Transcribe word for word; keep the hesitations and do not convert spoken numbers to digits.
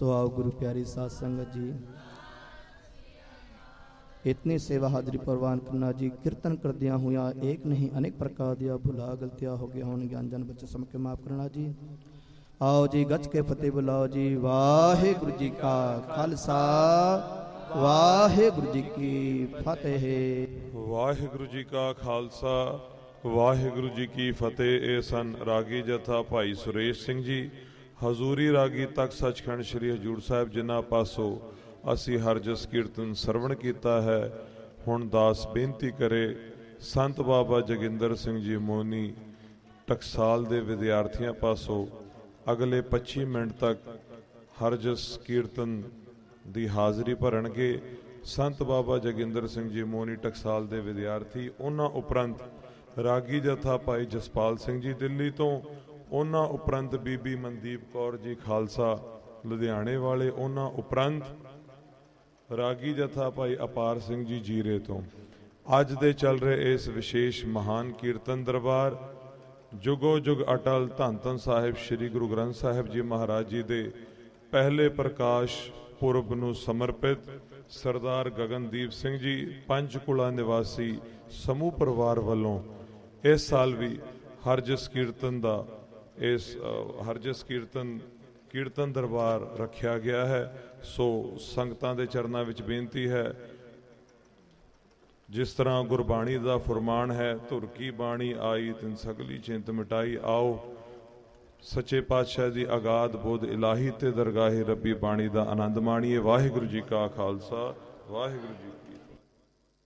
सो आओ गुरु प्यारी साध संगत जी, इतनी सेवा हाजरी परवान करना जी। कीर्तन कर दिया हुआ एक नहीं अनेक प्रकार दिया, भुला गलतियाँ हो गया होने ज्ञान जन बच्चे समझ के माफ करना जी। आओ जी गज के फतेह बुलाओ जी। वाहे गुरु जी का खालसा, वाहे गुरु जी की फतेह। वाहे गुरु जी का खालसा, वाहे गुरु जी की फतेह। ए सन रागी जथा भाई सुरेश सिंह जी, हजूरी रागी तक सचखंड श्री हजूर साहिब जिन्हां पासों असी हर जस कीर्तन सरवण किया है। हुण दास बेनती करे संत बाबा जोगिंदर सिंह जी मोनी टकसाल दे विद्यार्थियों पासों अगले पच्ची मिनट तक हर जस कीर्तन दी हाज़री भरनगे। संत बाबा जोगिंदर सिंह जी मोनी टकसाल दे विद्यार्थी, उन्हां उपरंत रागी जथा भाई जसपाल सिंह जी दिल्ली तो, उन्हां उपरंत बीबी मनदीप कौर जी खालसा लुधियाने वाले, उन्हां उपरंत रागी जथा भाई अपार सिंह जी जीरे तो। अज दे चल रहे इस विशेष महान कीर्तन दरबार जुगो जुग अटल धन धन साहिब श्री गुरु ग्रंथ साहिब जी महाराज जी दे पहले प्रकाश पुरब नूं समर्पित सरदार गगनदीप सिंह जी पंचकुला निवासी समूह परिवार वालों इस साल भी हरजस कीर्तन दा इस हरजस कीर्तन कीर्तन दरबार रखा गया है। सो संगतां दे चरनां विच बेनती है, जिस तरह गुरबाणी दा फरमान है, धुर की बाणी आई तिन सगली चिंत मिटाई। आओ सच्चे पातशाह दी अगाध बोध इलाही ते दरगाहे रब्बी बाणी दा आनंद माणीए। वाहिगुरू जी का खालसा, वाहिगुरू जी।